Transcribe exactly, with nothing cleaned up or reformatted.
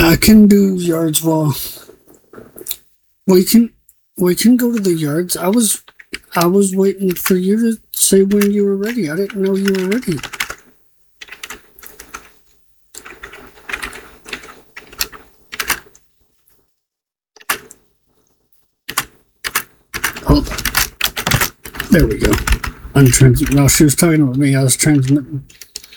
I can do yards while we can we can go to the yards. I was I was waiting for you to say when you were ready. I didn't know you were ready. Hold on. There we go. I'm trans. No, she was talking about me. I was transmitting.